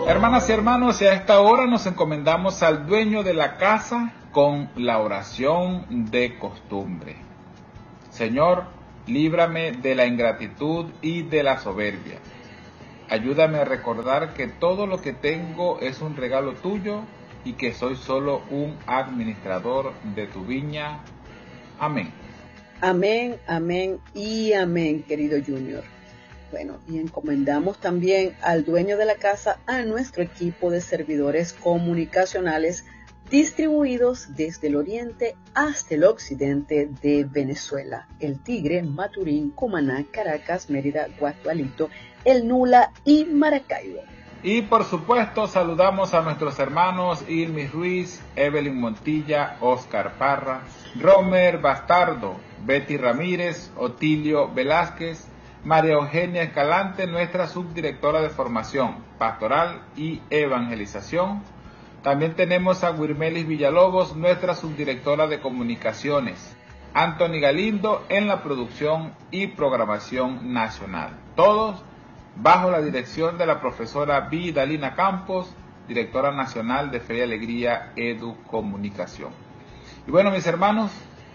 Hermanas y hermanos, y a esta hora nos encomendamos al dueño de la casa con la oración de costumbre. Señor, líbrame de la ingratitud y de la soberbia. Ayúdame a recordar que todo lo que tengo es un regalo tuyo y que soy solo un administrador de tu viña. Amén. Amén, amén y amén, querido Junior. Bueno, y encomendamos también al dueño de la casa a nuestro equipo de servidores comunicacionales distribuidos desde el oriente hasta el occidente de Venezuela: El Tigre, Maturín, Cumaná, Caracas, Mérida, Guatualito, El Nula y Maracaibo. Y por supuesto saludamos a nuestros hermanos Ilmis Ruiz, Evelyn Montilla, Oscar Parra, Romer Bastardo, Betty Ramírez, Otilio Velázquez, María Eugenia Escalante, nuestra subdirectora de formación pastoral y evangelización. También tenemos a Wirmelis Villalobos, nuestra subdirectora de comunicaciones. Anthony Galindo en la producción y programación nacional. Todos bajo la dirección de la profesora Vidalina Campos, directora nacional de Fe y Alegría Educomunicación. Y bueno, mis hermanos,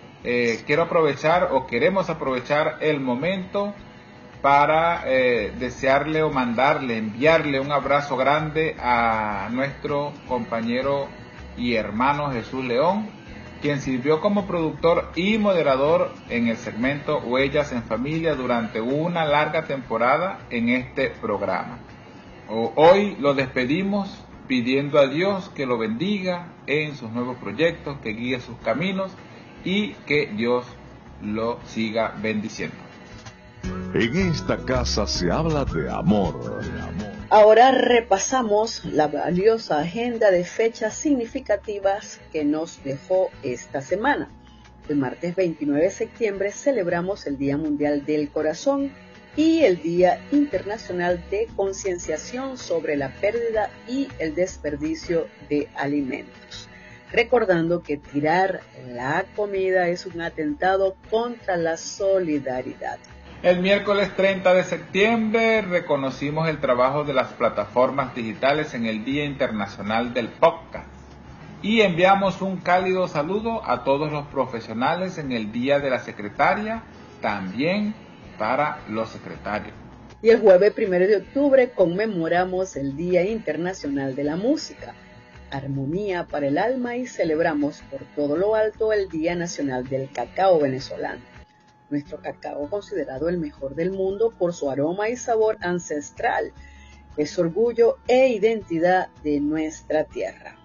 queremos aprovechar el momento para desearle o enviarle un abrazo grande a nuestro compañero y hermano Jesús León, quien sirvió como productor y moderador en el segmento Huellas en Familia durante una larga temporada en este programa. Hoy lo despedimos pidiendo a Dios que lo bendiga en sus nuevos proyectos, que guíe sus caminos y que Dios lo siga bendiciendo. En esta casa se habla de amor. Ahora repasamos la valiosa agenda de fechas significativas que nos dejó esta semana. El martes 29 de septiembre celebramos el Día Mundial del Corazón y el Día Internacional de Concienciación sobre la pérdida y el desperdicio de alimentos, recordando que tirar la comida es un atentado contra la solidaridad. El miércoles 30 de septiembre reconocimos el trabajo de las plataformas digitales en el Día Internacional del Podcast y enviamos un cálido saludo a todos los profesionales en el Día de la Secretaria, también para los secretarios. Y el jueves 1 de octubre conmemoramos el Día Internacional de la Música, Armonía para el Alma, y celebramos por todo lo alto el Día Nacional del Cacao Venezolano. Nuestro cacao, considerado el mejor del mundo por su aroma y sabor ancestral, es orgullo e identidad de nuestra tierra.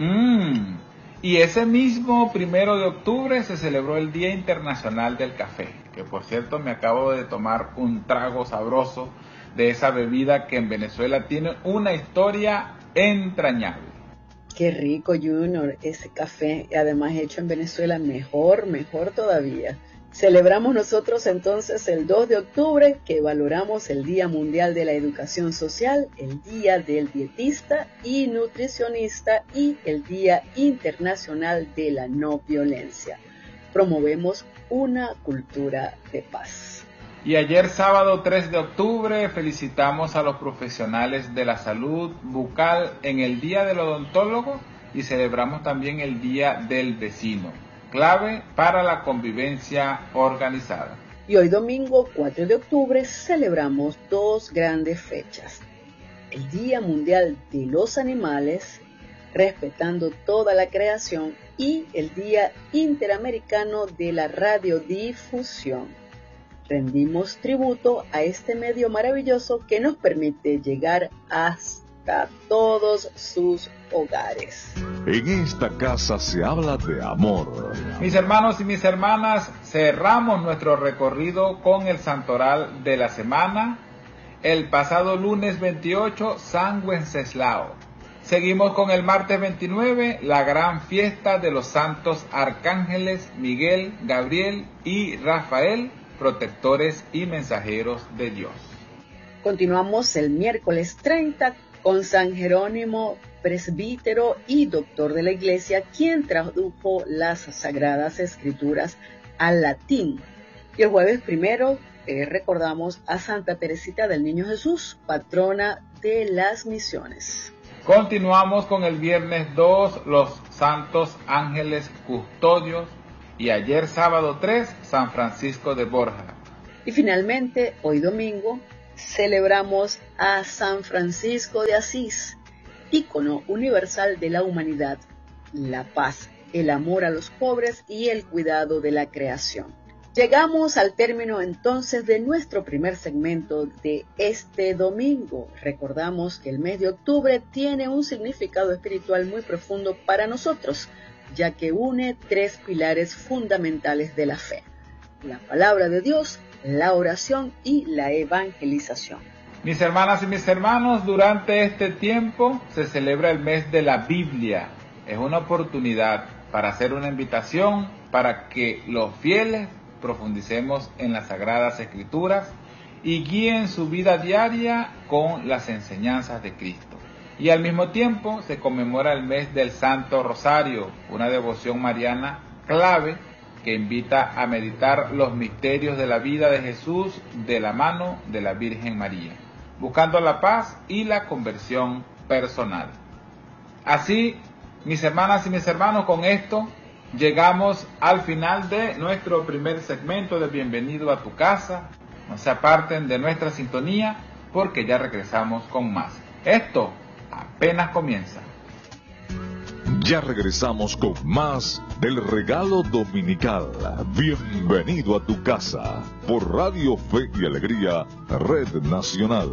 Y ese mismo 1 de octubre se celebró el Día Internacional del Café, que por cierto me acabo de tomar un trago sabroso de esa bebida que en Venezuela tiene una historia entrañable. Qué rico, Junior, ese café, además hecho en Venezuela, mejor todavía. Celebramos nosotros entonces el 2 de octubre, que valoramos el Día Mundial de la Educación Social, el Día del Dietista y Nutricionista y el Día Internacional de la No Violencia. Promovemos una cultura de paz. Y ayer sábado 3 de octubre felicitamos a los profesionales de la salud bucal en el Día del Odontólogo y celebramos también el Día del Vecino, clave para la convivencia organizada. Y hoy domingo 4 de octubre celebramos dos grandes fechas: el Día Mundial de los Animales, respetando toda la creación, y el Día Interamericano de la Radiodifusión. Rendimos tributo a este medio maravilloso que nos permite llegar hasta todos sus hogares. En esta casa se habla de amor. Mis hermanos y mis hermanas, cerramos nuestro recorrido con el santoral de la semana. El pasado lunes 28, San Wenceslao. Seguimos con el martes 29, la gran fiesta de los santos arcángeles Miguel, Gabriel y Rafael, protectores y mensajeros de Dios. Continuamos el miércoles 30 con San Jerónimo, presbítero y doctor de la Iglesia, quien tradujo las Sagradas Escrituras al latín. Y el jueves 1 recordamos a Santa Teresita del Niño Jesús, patrona de las misiones. Continuamos con el viernes 2, los santos ángeles custodios, y ayer sábado 3, San Francisco de Borja. Y finalmente, hoy domingo, celebramos a San Francisco de Asís, ícono universal de la humanidad, la paz, el amor a los pobres y el cuidado de la creación. Llegamos al término entonces de nuestro primer segmento de este domingo. Recordamos que el mes de octubre tiene un significado espiritual muy profundo para nosotros, ya que une 3 pilares fundamentales de la fe: la palabra de Dios, la oración y la evangelización. Mis hermanas y mis hermanos, durante este tiempo se celebra el mes de la Biblia. Es una oportunidad para hacer una invitación para que los fieles profundicemos en las Sagradas Escrituras y guíen su vida diaria con las enseñanzas de Cristo. Y al mismo tiempo se conmemora el mes del Santo Rosario, una devoción mariana clave que invita a meditar los misterios de la vida de Jesús de la mano de la Virgen María, buscando la paz y la conversión personal. Así, mis hermanas y mis hermanos, con esto llegamos al final de nuestro primer segmento de Bienvenido a tu casa. No se aparten de nuestra sintonía porque ya regresamos con más. Esto apenas comienza. Ya regresamos con más del regalo dominical. Bienvenido a tu casa por Radio Fe y Alegría, Red Nacional.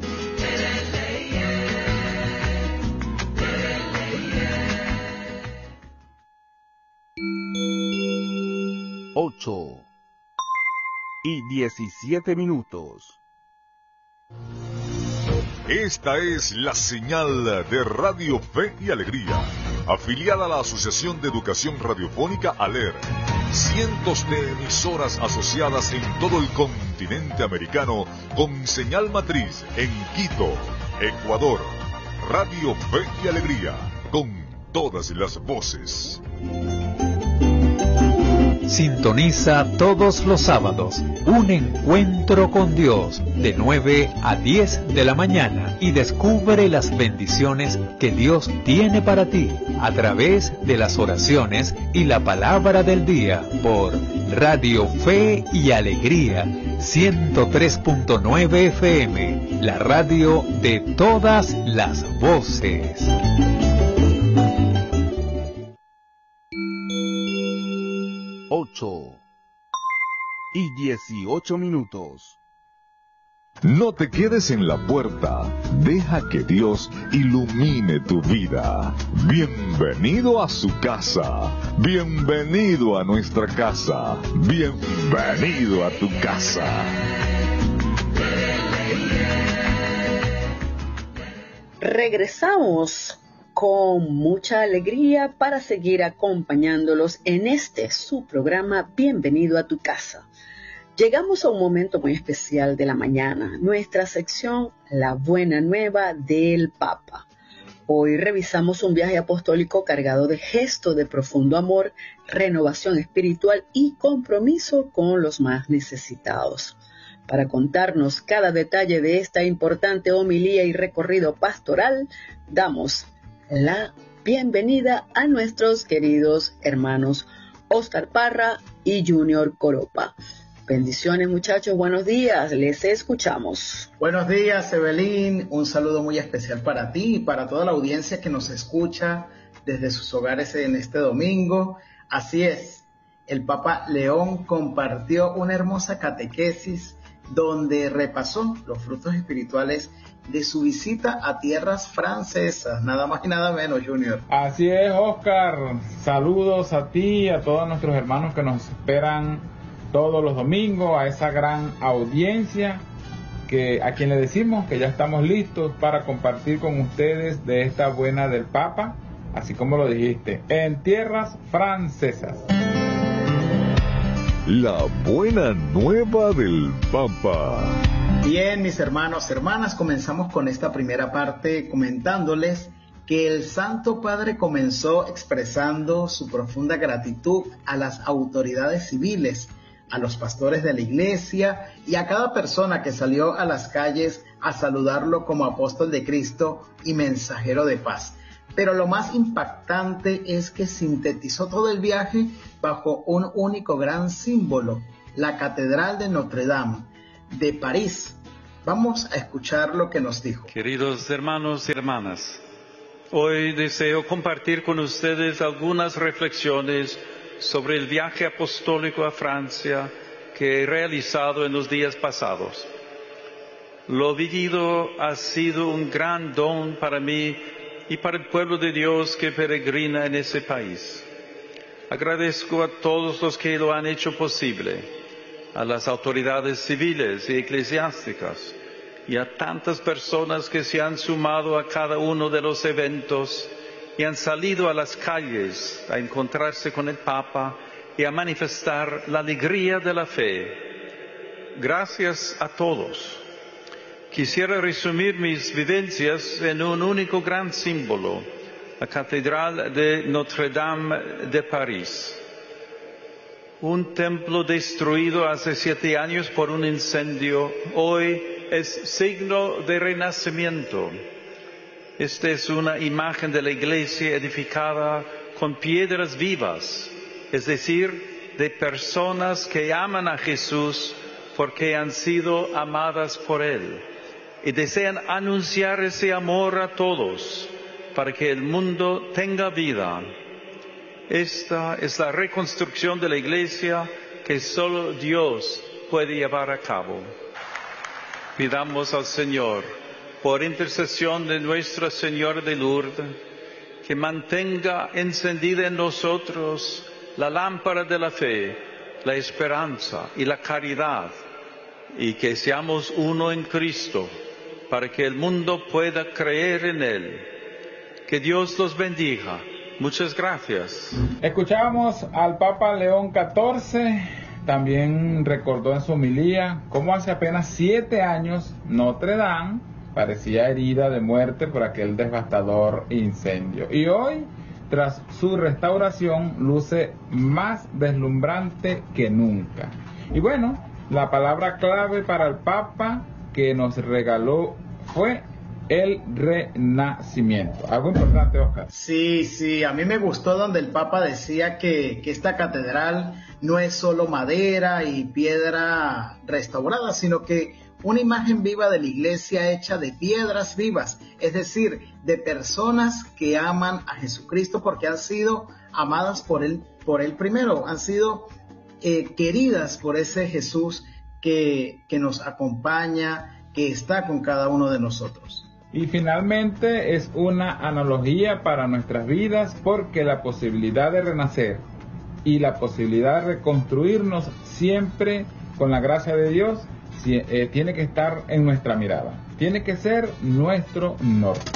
8:17. Esta es la señal de Radio Fe y Alegría, afiliada a la Asociación de Educación Radiofónica ALER. Cientos de emisoras asociadas en todo el continente americano con señal matriz en Quito, Ecuador. Radio Fe y Alegría, con todas las voces. Sintoniza todos los sábados un encuentro con Dios de 9 a 10 de la mañana y descubre las bendiciones que Dios tiene para ti a través de las oraciones y la palabra del día por Radio Fe y Alegría 103.9 FM, la radio de todas las voces. 8:18. No te quedes en la puerta, deja que Dios ilumine tu vida. Bienvenido a su casa, bienvenido a nuestra casa, bienvenido a tu casa. Regresamos con mucha alegría para seguir acompañándolos en este su programa Bienvenido a tu casa. Llegamos a un momento muy especial de la mañana, nuestra sección La Buena Nueva del Papa. Hoy revisamos un viaje apostólico cargado de gestos de profundo amor, renovación espiritual y compromiso con los más necesitados. Para contarnos cada detalle de esta importante homilía y recorrido pastoral, damos la bienvenida a nuestros queridos hermanos Óscar Parra y Junior Coropa. Bendiciones, muchachos, buenos días, les escuchamos. Buenos días, Evelyn, un saludo muy especial para ti y para toda la audiencia que nos escucha desde sus hogares en este domingo. Así es, el Papa León compartió una hermosa catequesis donde repasó los frutos espirituales de su visita a tierras francesas, nada más y nada menos, Junior. Así es, Oscar, saludos a ti y a todos nuestros hermanos que nos esperan todos los domingos, a esa gran audiencia a quien le decimos que ya estamos listos para compartir con ustedes de esta buena del Papa, así como lo dijiste, en tierras francesas. La buena nueva del Papa. Bien, mis hermanos, hermanas, comenzamos con esta primera parte comentándoles que el Santo Padre comenzó expresando su profunda gratitud a las autoridades civiles, a los pastores de la iglesia y a cada persona que salió a las calles a saludarlo como apóstol de Cristo y mensajero de paz. Pero lo más impactante es que sintetizó todo el viaje bajo un único gran símbolo, la Catedral de Notre Dame de París. Vamos a escuchar lo que nos dijo. Queridos hermanos y hermanas, hoy deseo compartir con ustedes algunas reflexiones sobre el viaje apostólico a Francia que he realizado en los días pasados. Lo vivido ha sido un gran don para mí y para el pueblo de Dios que peregrina en ese país. Agradezco a todos los que lo han hecho posible, a las autoridades civiles y eclesiásticas, y a tantas personas que se han sumado a cada uno de los eventos y han salido a las calles a encontrarse con el Papa y a manifestar la alegría de la fe. Gracias a todos. Quisiera resumir mis vivencias en un único gran símbolo, la Catedral de Notre Dame de París. Un templo destruido hace 7 años por un incendio, hoy es signo de renacimiento. Esta es una imagen de la iglesia edificada con piedras vivas, es decir, de personas que aman a Jesús porque han sido amadas por Él y desean anunciar ese amor a todos para que el mundo tenga vida. Esta es la reconstrucción de la iglesia que solo Dios puede llevar a cabo. Pidamos al Señor, por intercesión de Nuestra Señora de Lourdes, que mantenga encendida en nosotros la lámpara de la fe, la esperanza y la caridad, y que seamos uno en Cristo, para que el mundo pueda creer en Él. Que Dios los bendiga. Muchas gracias. Escuchábamos al Papa León XIV, también recordó en su homilía cómo hace apenas 7 años Notre Dame parecía herida de muerte por aquel devastador incendio. Y hoy, tras su restauración, luce más deslumbrante que nunca. Y bueno, la palabra clave para el Papa que nos regaló fue el renacimiento. Algo importante, Oscar. Sí, a mí me gustó donde el Papa decía que esta catedral no es solo madera y piedra restaurada, sino que una imagen viva de la iglesia hecha de piedras vivas, es decir, de personas que aman a Jesucristo porque han sido amadas por él primero, han sido queridas por ese Jesús que nos acompaña, que está con cada uno de nosotros. Y finalmente es una analogía para nuestras vidas, porque la posibilidad de renacer y la posibilidad de reconstruirnos siempre con la gracia de Dios tiene que estar en nuestra mirada, tiene que ser nuestro norte.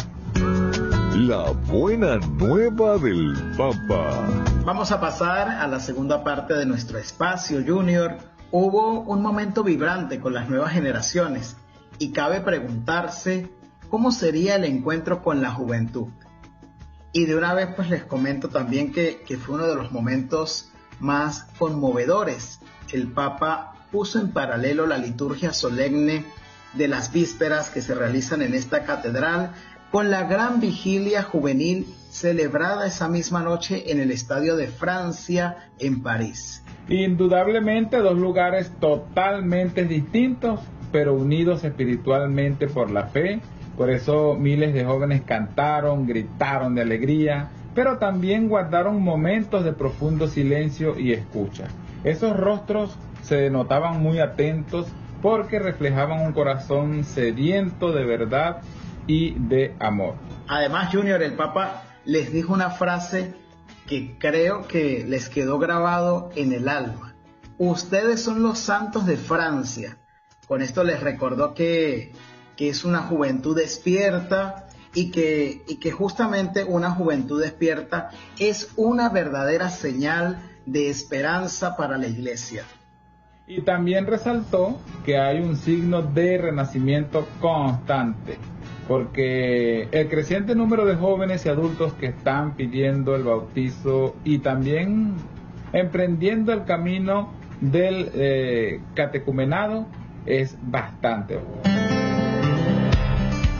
La buena nueva del Papa. Vamos a pasar a la segunda parte de nuestro espacio, Junior. Hubo un momento vibrante con las nuevas generaciones y cabe preguntarse cómo sería el encuentro con la juventud. Y de una vez pues les comento también que fue uno de los momentos más conmovedores. El Papa puso en paralelo la liturgia solemne de las vísperas que se realizan en esta catedral con la gran vigilia juvenil celebrada esa misma noche en el Estadio de Francia en París. Indudablemente 2 lugares totalmente distintos, pero unidos espiritualmente por la fe. Por eso miles de jóvenes cantaron, gritaron de alegría, pero también guardaron momentos de profundo silencio y escucha. Esos rostros se notaban muy atentos porque reflejaban un corazón sediento de verdad y de amor. Además, Junior, el Papa les dijo una frase que creo que les quedó grabado en el alma. Ustedes son los santos de Francia. Con esto les recordó que es una juventud despierta y que justamente una juventud despierta es una verdadera señal de esperanza para la iglesia. Y también resaltó que hay un signo de renacimiento constante, porque el creciente número de jóvenes y adultos que están pidiendo el bautizo y también emprendiendo el camino del catecumenado es bastante.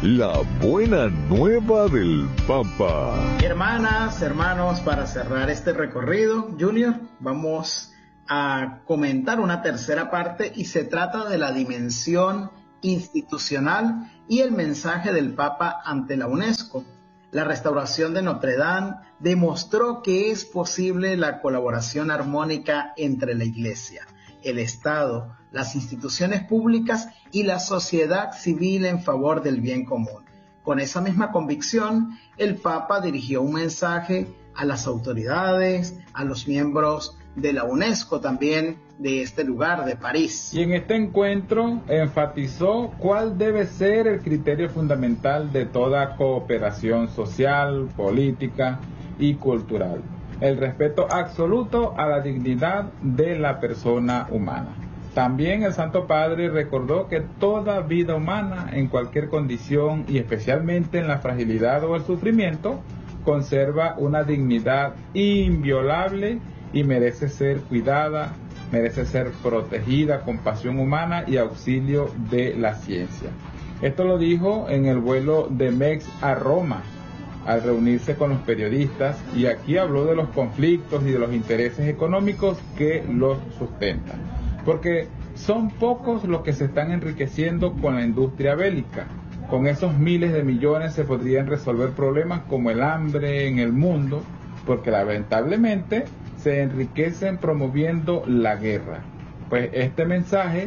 La buena nueva del Papa. Hermanas, hermanos, para cerrar este recorrido, Junior, vamos a comentar una tercera parte y se trata de la dimensión institucional y el mensaje del Papa ante la UNESCO. La restauración de Notre Dame demostró que es posible la colaboración armónica entre la Iglesia, el Estado, las instituciones públicas y la sociedad civil en favor del bien común. Con esa misma convicción, el Papa dirigió un mensaje a las autoridades, a los miembros de la UNESCO también de este lugar, de París. Y en este encuentro enfatizó cuál debe ser el criterio fundamental de toda cooperación social, política y cultural: el respeto absoluto a la dignidad de la persona humana. También el Santo Padre recordó que toda vida humana, en cualquier condición y especialmente en la fragilidad o el sufrimiento, conserva una dignidad inviolable y merece ser cuidada, merece ser protegida con pasión humana y auxilio de la ciencia. Esto lo dijo en el vuelo de Metz a Roma, al reunirse con los periodistas, y aquí habló de los conflictos y de los intereses económicos que los sustentan, porque son pocos los que se están enriqueciendo con la industria bélica. Con esos miles de millones se podrían resolver problemas como el hambre en el mundo, porque lamentablemente se enriquecen promoviendo la guerra. Pues este mensaje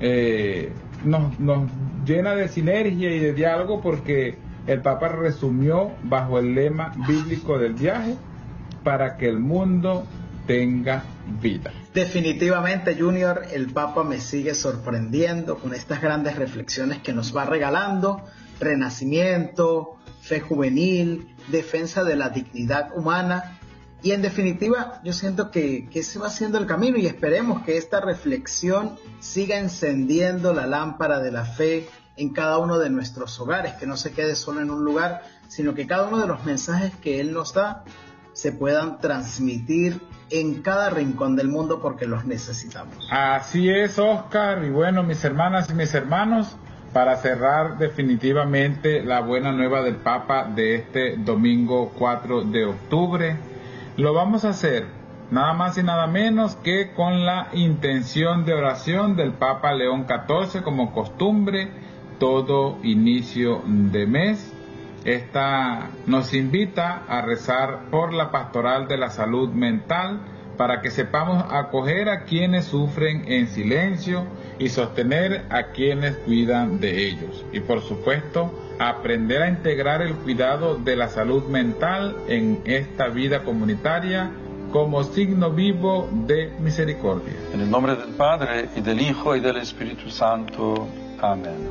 nos llena de sinergia y de diálogo, porque el Papa resumió bajo el lema bíblico del viaje: para que el mundo tenga vida. Definitivamente, Junior, el Papa me sigue sorprendiendo con estas grandes reflexiones que nos va regalando: renacimiento, fe juvenil, defensa de la dignidad humana. Y en definitiva, yo siento que se va haciendo el camino, y esperemos que esta reflexión siga encendiendo la lámpara de la fe en cada uno de nuestros hogares, que no se quede solo en un lugar, sino que cada uno de los mensajes que Él nos da se puedan transmitir en cada rincón del mundo, porque los necesitamos. Así es, Oscar. Y bueno, mis hermanas y mis hermanos, para cerrar definitivamente la buena nueva del Papa de este domingo 4 de octubre, lo vamos a hacer nada más y nada menos que con la intención de oración del Papa León XIV, como costumbre, todo inicio de mes. Esta nos invita a rezar por la pastoral de la salud mental, para que sepamos acoger a quienes sufren en silencio y sostener a quienes cuidan de ellos. Y por supuesto, aprender a integrar el cuidado de la salud mental en esta vida comunitaria como signo vivo de misericordia. En el nombre del Padre, y del Hijo, y del Espíritu Santo. Amén.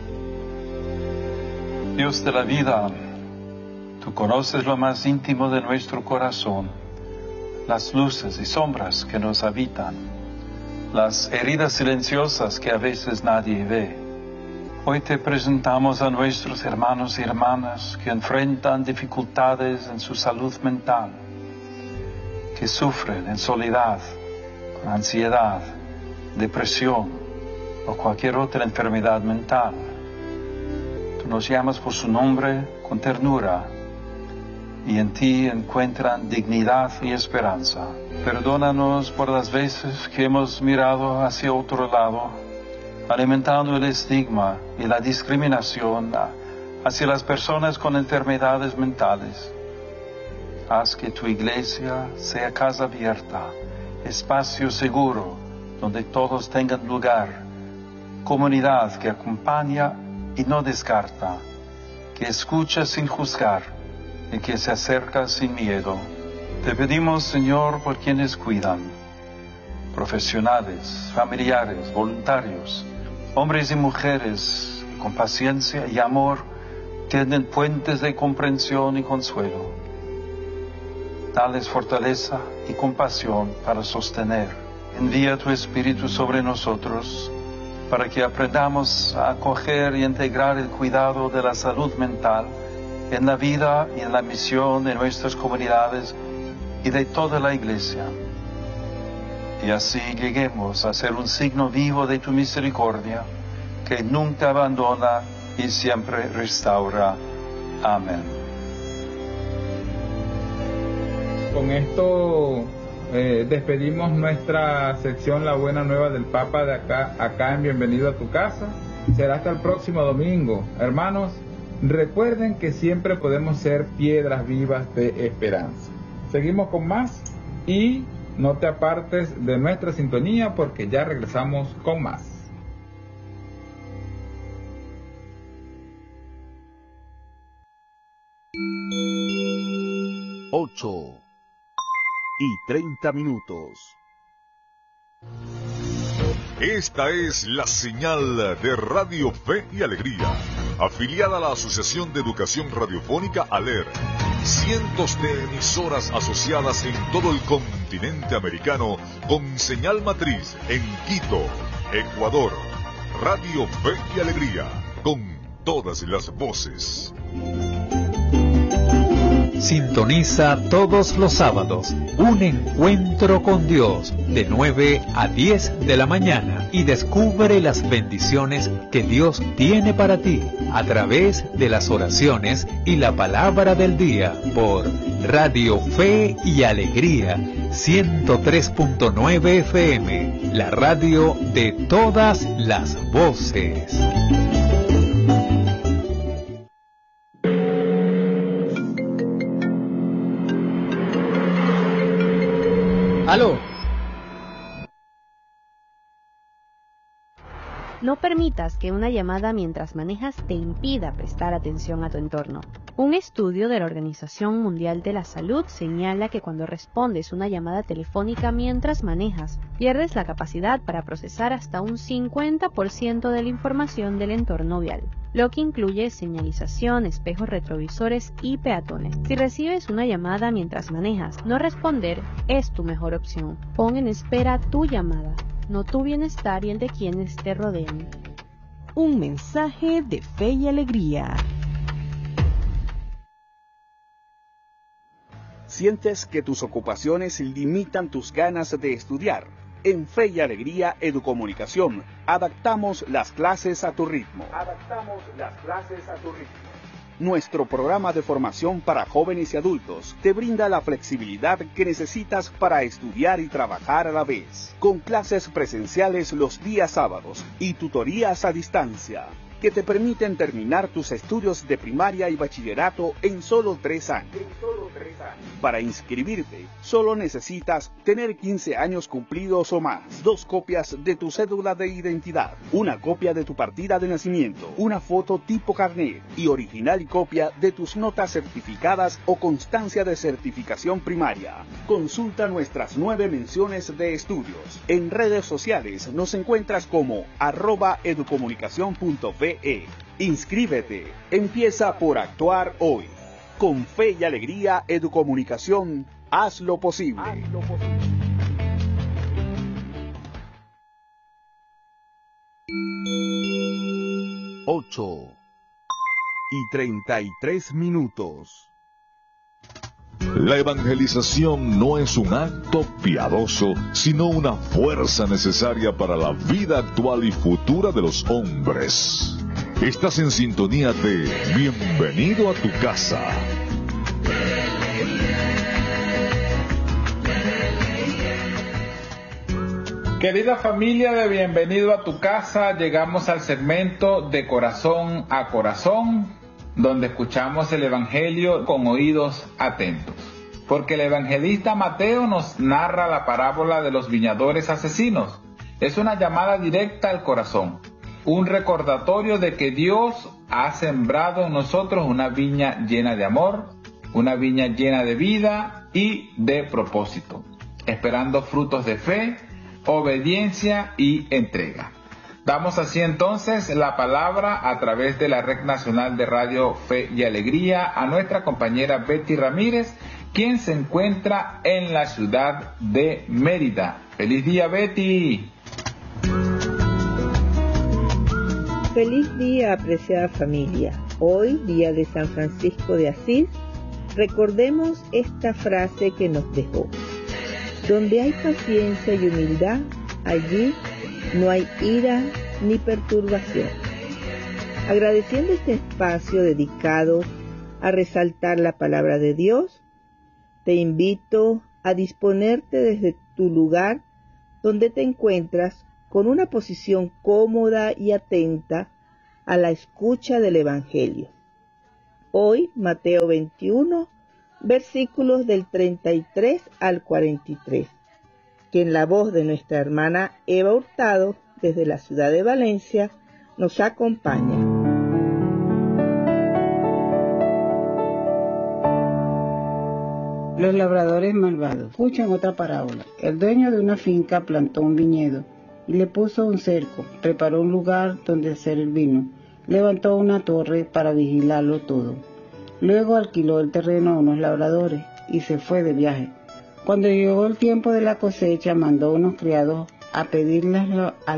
Dios de la vida, tú conoces lo más íntimo de nuestro corazón, las luces y sombras que nos habitan, las heridas silenciosas que a veces nadie ve. Hoy te presentamos a nuestros hermanos y hermanas que enfrentan dificultades en su salud mental, que sufren en soledad, con ansiedad, depresión o cualquier otra enfermedad mental. Tú nos llamas por su nombre con ternura, y en ti encuentran dignidad y esperanza. Perdónanos por las veces que hemos mirado hacia otro lado, alimentando el estigma y la discriminación hacia las personas con enfermedades mentales. Haz que tu iglesia sea casa abierta, espacio seguro donde todos tengan lugar, comunidad que acompaña y no descarta, que escucha sin juzgar y que se acerca sin miedo. Te pedimos, Señor, por quienes cuidan, profesionales, familiares, voluntarios, hombres y mujeres que con paciencia y amor tienden puentes de comprensión y consuelo. Dales fortaleza y compasión para sostener. Envía tu Espíritu sobre nosotros para que aprendamos a acoger y integrar el cuidado de la salud mental en la vida y en la misión de nuestras comunidades y de toda la Iglesia. Y así lleguemos a ser un signo vivo de tu misericordia, que nunca abandona y siempre restaura. Amén. Con esto despedimos nuestra sección La Buena Nueva del Papa de acá en Bienvenido a tu Casa. Será hasta el próximo domingo. Hermanos, recuerden que siempre podemos ser piedras vivas de esperanza. Seguimos con más y no te apartes de nuestra sintonía porque ya regresamos con más. 8:30. Esta es la señal de Radio Fe y Alegría, afiliada a la Asociación de Educación Radiofónica ALER. Cientos de emisoras asociadas en todo el continente americano con señal matriz en Quito, Ecuador. Radio Fe y Alegría, con todas las voces. Sintoniza todos los sábados un encuentro con Dios de 9 a 10 de la mañana y descubre las bendiciones que Dios tiene para ti a través de las oraciones y la palabra del día por Radio Fe y Alegría 103.9 FM, la radio de todas las voces. ¡Aló! No permitas que una llamada mientras manejas te impida prestar atención a tu entorno. Un estudio de la Organización Mundial de la Salud señala que cuando respondes una llamada telefónica mientras manejas, pierdes la capacidad para procesar hasta un 50% de la información del entorno vial, lo que incluye señalización, espejos retrovisores y peatones. Si recibes una llamada mientras manejas, no responder es tu mejor opción. Pon en espera tu llamada, no tu bienestar y el de quienes te rodean. Un mensaje de Fe y Alegría. ¿Sientes que tus ocupaciones limitan tus ganas de estudiar? En Fe y Alegría Educomunicación, adaptamos las clases a tu ritmo. Nuestro programa de formación para jóvenes y adultos te brinda la flexibilidad que necesitas para estudiar y trabajar a la vez, con clases presenciales los días sábados y tutorías a distancia, que te permiten terminar tus estudios de primaria y bachillerato en solo 3 años. Para inscribirte, solo necesitas tener 15 años cumplidos o más, 2 copias de tu cédula de identidad, una copia de tu partida de nacimiento, una foto tipo carnet y original copia de tus notas certificadas o constancia de certificación primaria. Consulta nuestras 9 menciones de estudios. En redes sociales nos encuentras como @educomunicacion.fe. Inscríbete, empieza por actuar hoy. Con Fe y Alegría Educomunicación, haz lo posible. 8:33. La evangelización no es un acto piadoso, sino una fuerza necesaria para la vida actual y futura de los hombres. Estás en sintonía de Bienvenido a tu Casa. Querida familia de Bienvenido a tu Casa, llegamos al segmento de Corazón a Corazón, donde escuchamos el Evangelio con oídos atentos. Porque el evangelista Mateo nos narra la parábola de los viñadores asesinos. Es una llamada directa al corazón, un recordatorio de que Dios ha sembrado en nosotros una viña llena de amor, una viña llena de vida y de propósito, esperando frutos de fe, obediencia y entrega. Damos así entonces la palabra a través de la Red Nacional de Radio Fe y Alegría a nuestra compañera Betty Ramírez, quien se encuentra en la ciudad de Mérida. ¡Feliz día, Betty! Feliz día, apreciada familia. Hoy, día de San Francisco de Asís, recordemos esta frase que nos dejó. Donde hay paciencia y humildad, allí no hay ira ni perturbación. Agradeciendo este espacio dedicado a resaltar la palabra de Dios, te invito a disponerte desde tu lugar donde te encuentras con una posición cómoda y atenta a la escucha del Evangelio. Hoy, Mateo 21, versículos del 33 al 43, que en la voz de nuestra hermana Eva Hurtado, desde la ciudad de Valencia, nos acompaña. Los labradores malvados. Escuchen otra parábola. El dueño de una finca plantó un viñedo y le puso un cerco, preparó un lugar donde hacer el vino, levantó una torre para vigilarlo todo. Luego alquiló el terreno a unos labradores y se fue de viaje. Cuando llegó el tiempo de la cosecha, mandó unos criados a pedirles a